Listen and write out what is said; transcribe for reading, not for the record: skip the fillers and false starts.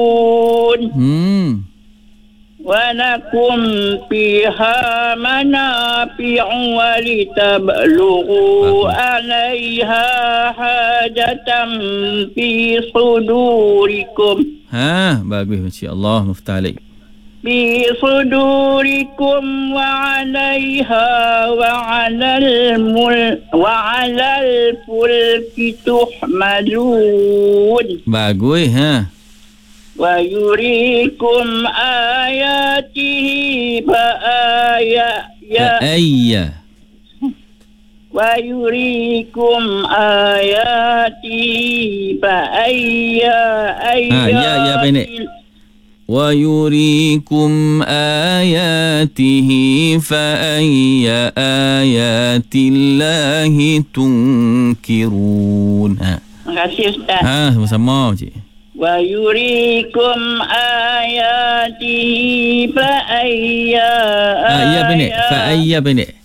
ولكم فيها منافع ولتبلغوا عليها حاجة في صدوركم. Bagus, masya-Allah, Muftah alaik. في صدوركم وعليها وعلى الفلك تحملون. Bagus, ويريكم آياته ويريكم آياته ويريكم آياته فأي آيات الله تنكرون. Terima kasih Ustaz. Sama-sama cik. ويريكم آياته فأي فأي